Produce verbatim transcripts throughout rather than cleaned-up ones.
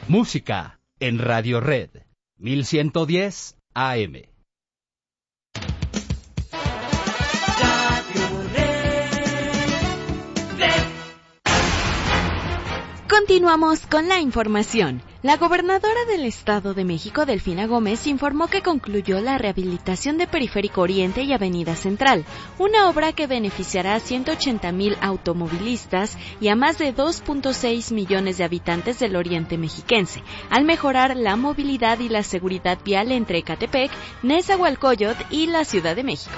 Música en Radio Red, mil ciento diez A M. Continuamos con la información. La gobernadora del Estado de México, Delfina Gómez, informó que concluyó la rehabilitación de Periférico Oriente y Avenida Central, una obra que beneficiará a ciento ochenta mil automovilistas y a más de dos punto seis millones de habitantes del oriente mexiquense, al mejorar la movilidad y la seguridad vial entre Ecatepec, Nezahualcóyotl y la Ciudad de México.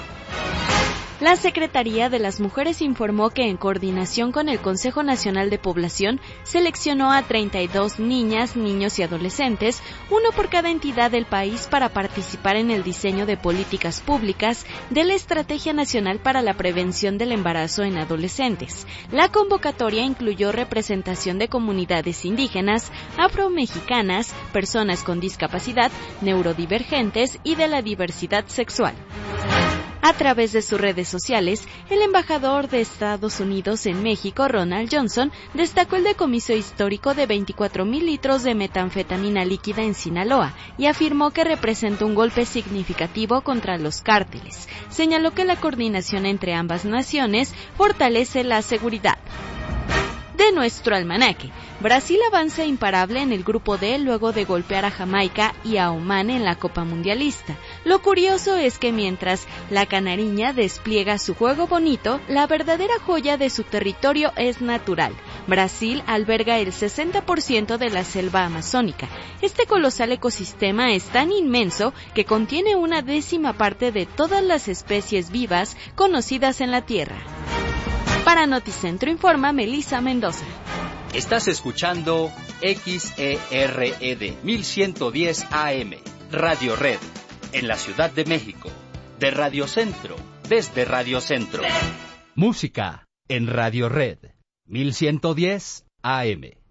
La Secretaría de las Mujeres informó que en coordinación con el Consejo Nacional de Población seleccionó a treinta y dos niñas, niños y adolescentes, uno por cada entidad del país para participar en el diseño de políticas públicas de la Estrategia Nacional para la Prevención del Embarazo en Adolescentes. La convocatoria incluyó representación de comunidades indígenas, afromexicanas, personas con discapacidad, neurodivergentes y de la diversidad sexual. A través de sus redes sociales, el embajador de Estados Unidos en México, Ronald Johnson, destacó el decomiso histórico de veinticuatro mil litros de metanfetamina líquida en Sinaloa y afirmó que representa un golpe significativo contra los cárteles. Señaló que la coordinación entre ambas naciones fortalece la seguridad. De nuestro almanaque, Brasil avanza imparable en el grupo D luego de golpear a Jamaica y a Omán en la Copa Mundialista. Lo curioso es que mientras la canariña despliega su juego bonito, la verdadera joya de su territorio es natural. Brasil alberga el sesenta por ciento de la selva amazónica. Este colosal ecosistema es tan inmenso que contiene una décima parte de todas las especies vivas conocidas en la Tierra. Para Noticentro informa Melissa Mendoza. Estás escuchando X E R E D mil ciento diez A M, Radio Red, en la Ciudad de México, de Radio Centro, desde Radio Centro. Música en Radio Red, mil ciento diez A M.